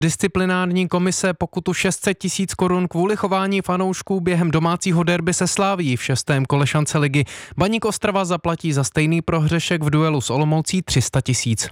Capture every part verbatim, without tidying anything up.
Disciplinární komise pokutu šest set tisíc korun kvůli chování fanoušků během domácího derby se Slavií v šestém kole šance ligy. Baník Ostrava zaplatí za stejný prohřešek v duelu s Olomoucí tři sta tisíc.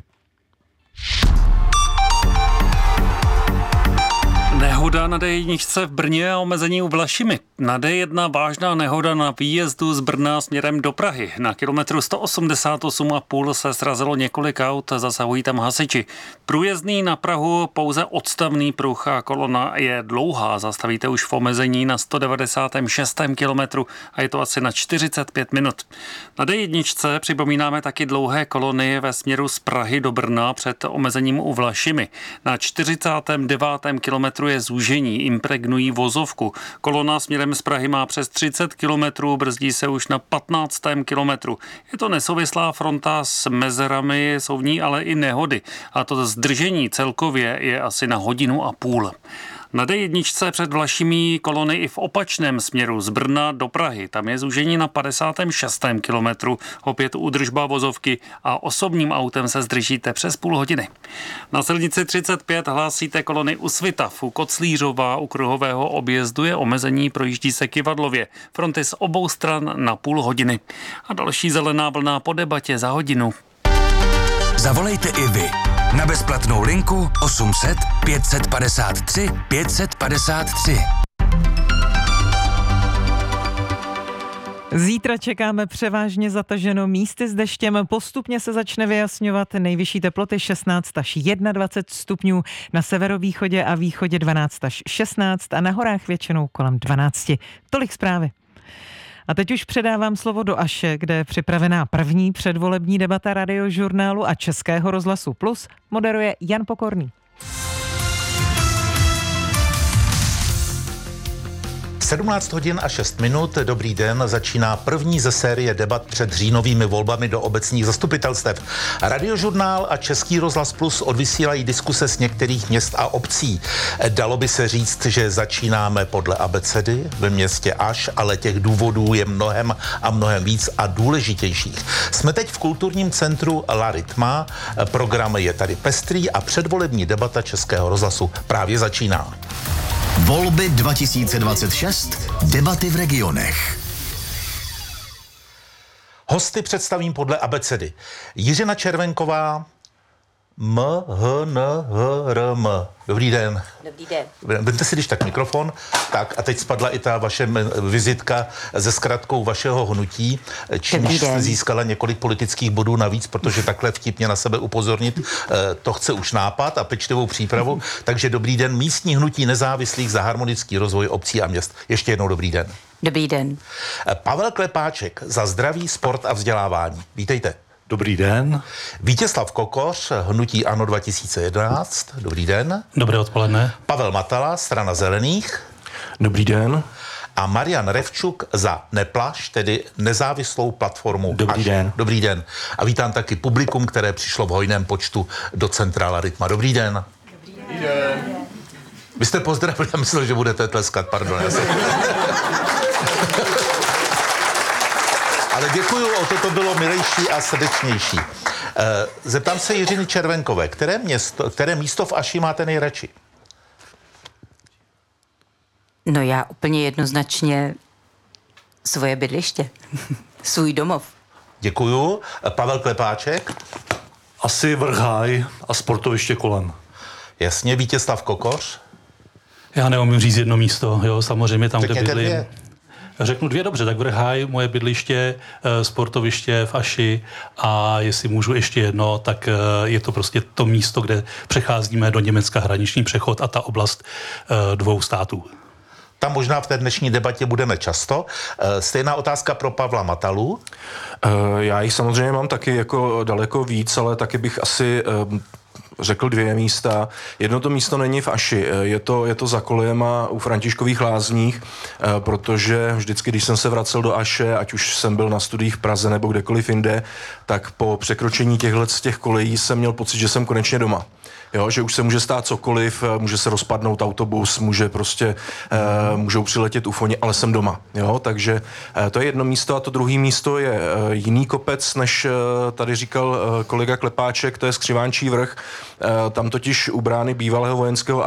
Nehoda na dé jedna v Brně a omezení u Vlašimi. Na dé jedna vážná nehoda na výjezdu z Brna směrem do Prahy. Na kilometru sto osmdesát osm a půl se srazilo několik aut, zasahují tam hasiči. Průjezdný na Prahu pouze odstavný pruh a kolona je dlouhá. Zastavíte už v omezení na sto devadesátém šestém kilometru a je to asi na čtyřicet pět minut. Na dé jedna připomínáme taky dlouhé kolony ve směru z Prahy do Brna před omezením u Vlašimi. Na čtyřicátém devátém kilometru je zúžení, impregnují vozovku. Kolona směrem z Prahy má přes třicet kilometrů, brzdí se už na patnáctém kilometru. Je to nesouvislá fronta s mezerami, jsou v ní ale i nehody. A to zdržení celkově je asi na hodinu a půl. Na dé jedna před Vlašimi kolony i v opačném směru z Brna do Prahy. Tam je zúžení na padesátém šestém kilometru, opět údržba vozovky a osobním autem se zdržíte přes půl hodiny. Na silnici třicet pět hlásíte kolony u Svitav, u Koclířova, u kruhového objezdu je omezení, projíždí se Kyvadlově. Fronty z obou stran na půl hodiny. A další zelená vlna po debatě za hodinu. Zavolejte i vy na bezplatnou linku osm set pět set padesát tři pět set padesát tři. Zítra čekáme převážně zataženo, místy s deštěm, postupně se začne vyjasňovat, nejvyšší teploty šestnáct až dvacet jedna stupňů, na severovýchodě a východě dvanáct až šestnáct a na horách většinou kolem dvanáct. Tolik zprávy. A teď už předávám slovo do Aše, kde je připravená první předvolební debata Radiožurnálu a Českého rozhlasu Plus, moderuje Jan Pokorný. sedmnáct hodin a šest minut, dobrý den, začíná první ze série debat před říjnovými volbami do obecních zastupitelstev. Radiožurnál a Český rozhlas Plus odvysílají diskuse z některých měst a obcí. Dalo by se říct, že začínáme podle abecedy ve městě Aš, ale těch důvodů je mnohem a mnohem víc a důležitějších. Jsme teď v kulturním centru La Rytma, program je tady pestrý a předvolební debata Českého rozhlasu právě začíná. Volby dva tisíce dvacet šest, debaty v regionech. Hosty představím podle abecedy. Jiřina Červenková, M, H, N, H, R, M. Dobrý den. Dobrý den. Vemte si když tak mikrofon. Tak a teď spadla i ta vaše vizitka se zkratkou vašeho hnutí, čímž jste získala několik politických bodů navíc, protože takhle vtipně na sebe upozornit, to chce už nápad a pečlivou přípravu. Takže dobrý den, místní hnutí nezávislých za harmonický rozvoj obcí a měst. Ještě jednou dobrý den. Dobrý den. Pavel Klepáček za zdraví, sport a vzdělávání. Vítejte. Dobrý den. Vítězslav Kokoř, hnutí ANO dva tisíce jedenáct. Dobrý den. Dobré odpoledne. Pavel Matala, strana zelených. Dobrý den. A Marian Revčuk za Neplaš, tedy nezávislou platformu. Dobrý Až. den. Dobrý den. A vítám taky publikum, které přišlo v hojném počtu do centra La Rytma. Dobrý den. Dobrý den. Vy jste pozdravili, já myslel, že budete tleskat, pardon. Já jsem... Ale děkuju, o to to bylo milejší a srdečnější. Zeptám se Jiřiny Červenkové, které, město, které místo v Aši máte nejradši? No já úplně jednoznačně svoje bydliště, svůj domov. Děkuju. Pavel Klepáček? Asi Vrchaj a sportoviště kolem. Jasně, Vítězslav Kokoř? Já neumím říct jedno místo, jo, samozřejmě tam, Řekněte kde bydlím. Dvě. Řeknu dvě, dobře, tak Vrchaj, moje bydliště, sportoviště v Aši a jestli můžu ještě jedno, tak je to prostě to místo, kde přecházíme do Německa, hraniční přechod a ta oblast dvou států. Tam možná v té dnešní debatě budeme často. Stejná otázka pro Pavla Matalu. Já jich samozřejmě mám taky jako daleko víc, ale taky bych asi řekl dvě místa. Jedno to místo není v Aši, je to, je to za Kolejema u Františkových Lázních, protože vždycky, když jsem se vracel do Aše, ať už jsem byl na studiích v Praze nebo kdekoliv jinde, tak po překročení těchto z těch kolejí jsem měl pocit, že jsem konečně doma. jo, že už se může stát cokoliv, může se rozpadnout autobus, může prostě, uh, můžou přiletět ufoni, ale jsem doma, jo, takže uh, to je jedno místo a to druhé místo je uh, jiný kopec, než uh, tady říkal uh, kolega Klepáček, to je Skřivánčí vrch, uh, tam totiž u brány bývalého vojenského